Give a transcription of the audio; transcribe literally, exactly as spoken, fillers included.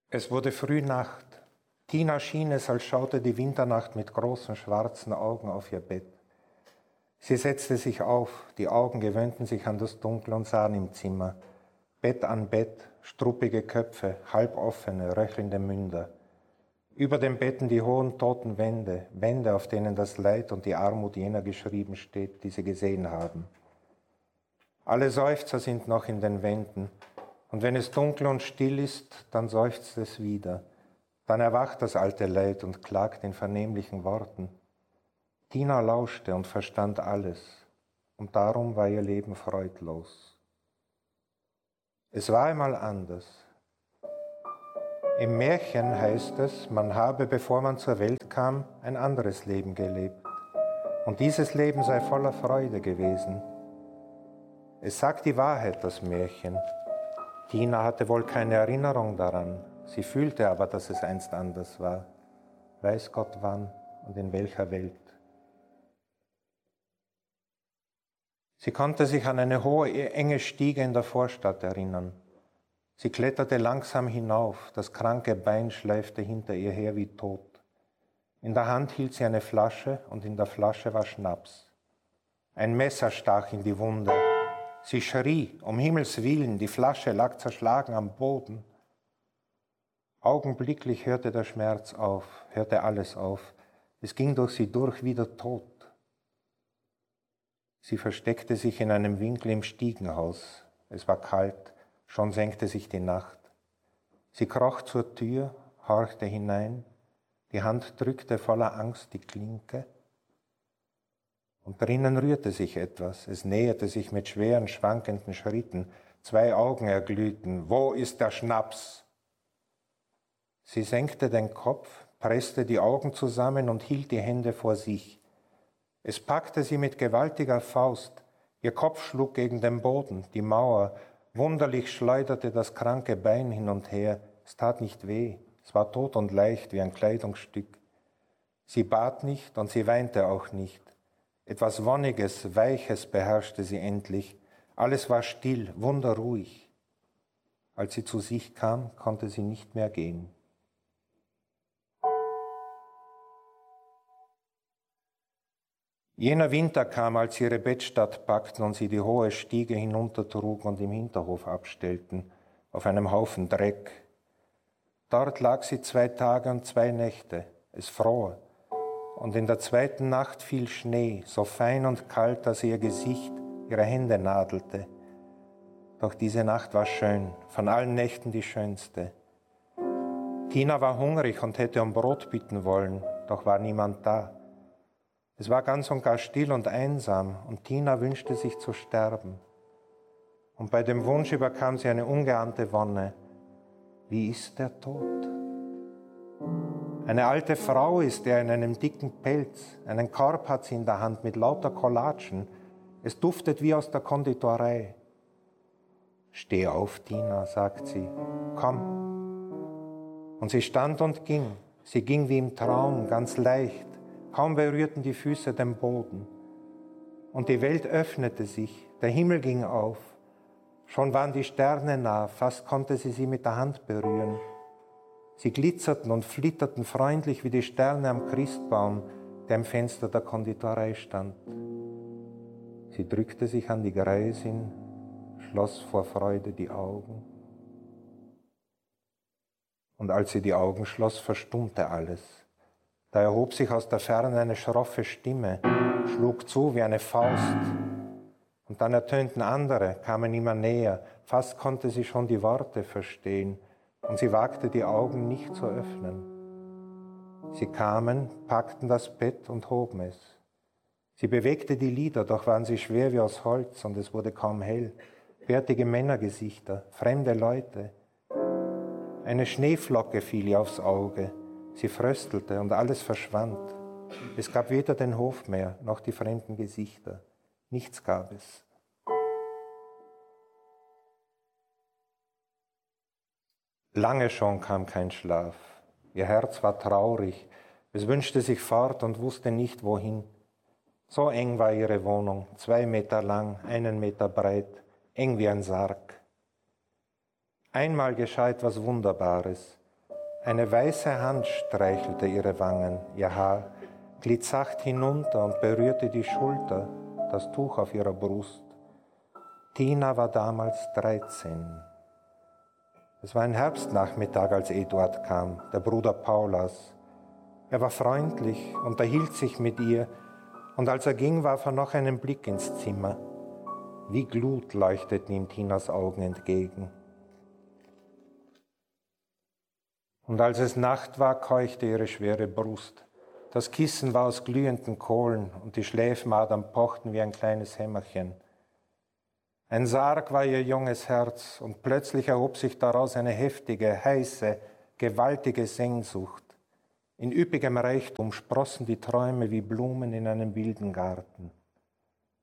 Es wurde früh Nacht. Tina schien es, als schaute die Winternacht mit großen schwarzen Augen auf ihr Bett. Sie setzte sich auf, die Augen gewöhnten sich an das Dunkel und sahen im Zimmer. Bett an Bett, struppige Köpfe, halboffene, röchelnde Münder. Über den Betten die hohen toten Wände, Wände, auf denen das Leid und die Armut jener geschrieben steht, die sie gesehen haben. Alle Seufzer sind noch in den Wänden, und wenn es dunkel und still ist, dann seufzt es wieder. Dann erwacht das alte Leid und klagt in vernehmlichen Worten. Tina lauschte und verstand alles, und darum war ihr Leben freudlos. Es war einmal anders. Im Märchen heißt es, man habe, bevor man zur Welt kam, ein anderes Leben gelebt. Und dieses Leben sei voller Freude gewesen. Es sagt die Wahrheit, das Märchen. Tina hatte wohl keine Erinnerung daran. Sie fühlte aber, dass es einst anders war. Weiß Gott wann und in welcher Welt. Sie konnte sich an eine hohe, enge Stiege in der Vorstadt erinnern. Sie kletterte langsam hinauf, das kranke Bein schleifte hinter ihr her wie tot. In der Hand hielt sie eine Flasche und in der Flasche war Schnaps. Ein Messer stach in die Wunde. Sie schrie, um Himmels Willen, die Flasche lag zerschlagen am Boden. Augenblicklich hörte der Schmerz auf, hörte alles auf. Es ging durch sie durch wie der Tod. Sie versteckte sich in einem Winkel im Stiegenhaus. Es war kalt, schon senkte sich die Nacht. Sie kroch zur Tür, horchte hinein, die Hand drückte voller Angst die Klinke. Und drinnen rührte sich etwas, es näherte sich mit schweren, schwankenden Schritten. Zwei Augen erglühten. Wo ist der Schnaps? Sie senkte den Kopf, presste die Augen zusammen und hielt die Hände vor sich. Es packte sie mit gewaltiger Faust. Ihr Kopf schlug gegen den Boden, die Mauer. Wunderlich schleuderte das kranke Bein hin und her. Es tat nicht weh. Es war tot und leicht wie ein Kleidungsstück. Sie bat nicht und sie weinte auch nicht. Etwas Wonniges, Weiches beherrschte sie endlich. Alles war still, wunderruhig. Als sie zu sich kam, konnte sie nicht mehr gehen. Jener Winter kam, als sie ihre Bettstatt packten und sie die hohe Stiege hinuntertrugen und im Hinterhof abstellten, auf einem Haufen Dreck. Dort lag sie zwei Tage und zwei Nächte. Es fror. Und in der zweiten Nacht fiel Schnee, so fein und kalt, dass ihr Gesicht ihre Hände nadelte. Doch diese Nacht war schön, von allen Nächten die schönste. Tina war hungrig und hätte um Brot bitten wollen, doch war niemand da. Es war ganz und gar still und einsam, und Tina wünschte sich zu sterben. Und bei dem Wunsch überkam sie eine ungeahnte Wonne. Wie ist der Tod? Eine alte Frau ist er in einem dicken Pelz. Einen Korb hat sie in der Hand mit lauter Collagen. Es duftet wie aus der Konditorei. Steh auf, Tina, sagt sie. Komm. Und sie stand und ging. Sie ging wie im Traum, ganz leicht. Kaum berührten die Füße den Boden. Und die Welt öffnete sich. Der Himmel ging auf. Schon waren die Sterne nah. Fast konnte sie sie mit der Hand berühren. Sie glitzerten und flitterten freundlich wie die Sterne am Christbaum, der im Fenster der Konditorei stand. Sie drückte sich an die Greisin, schloss vor Freude die Augen. Und als sie die Augen schloss, verstummte alles. Da erhob sich aus der Ferne eine schroffe Stimme, schlug zu wie eine Faust. Und dann ertönten andere, kamen immer näher, fast konnte sie schon die Worte verstehen. Und sie wagte die Augen nicht zu öffnen. Sie kamen, packten das Bett und hoben es. Sie bewegte die Lider, doch waren sie schwer wie aus Holz und es wurde kaum hell. Bärtige Männergesichter, fremde Leute. Eine Schneeflocke fiel ihr aufs Auge. Sie fröstelte und alles verschwand. Es gab weder den Hof mehr, noch die fremden Gesichter. Nichts gab es. Lange schon kam kein Schlaf. Ihr Herz war traurig. Es wünschte sich fort und wusste nicht, wohin. So eng war ihre Wohnung, zwei Meter lang, einen Meter breit, eng wie ein Sarg. Einmal geschah etwas Wunderbares. Eine weiße Hand streichelte ihre Wangen, ihr Haar glitt sacht hinunter und berührte die Schulter, das Tuch auf ihrer Brust. Tina war damals dreizehn. Es war ein Herbstnachmittag, als Eduard kam, der Bruder Paulas. Er war freundlich, unterhielt sich mit ihr, und als er ging, warf er noch einen Blick ins Zimmer. Wie Glut leuchteten ihm Tinas Augen entgegen. Und als es Nacht war, keuchte ihre schwere Brust. Das Kissen war aus glühenden Kohlen und die Schläfmadern pochten wie ein kleines Hämmerchen. Ein Sarg war ihr junges Herz und plötzlich erhob sich daraus eine heftige, heiße, gewaltige Sehnsucht. In üppigem Reichtum sprossen die Träume wie Blumen in einem wilden Garten.